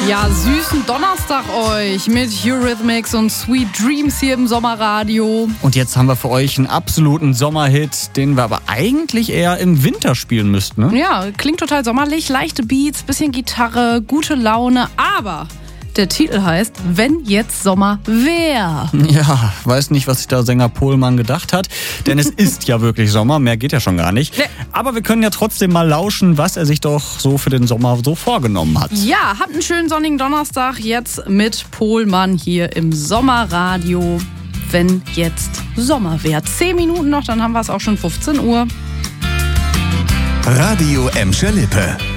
Ja, süßen Donnerstag euch mit Eurythmics und Sweet Dreams hier im Sommerradio. Und jetzt haben wir für euch einen absoluten Sommerhit, den wir aber eigentlich eher im Winter spielen müssten, ne? Ja, klingt total sommerlich, leichte Beats, bisschen Gitarre, gute Laune, aber der Titel heißt Wenn jetzt Sommer wär. Ja, weiß nicht, was sich der Sänger Pohlmann gedacht hat, denn es ist ja wirklich Sommer, mehr geht ja schon gar nicht. Nee. Aber wir können ja trotzdem mal lauschen, was er sich doch so für den Sommer so vorgenommen hat. Ja, habt einen schönen sonnigen Donnerstag jetzt mit Pohlmann hier im Sommerradio. Wenn jetzt Sommer wär. 10 Minuten noch, dann haben wir es auch schon 15 Uhr. Radio Emscher Lippe.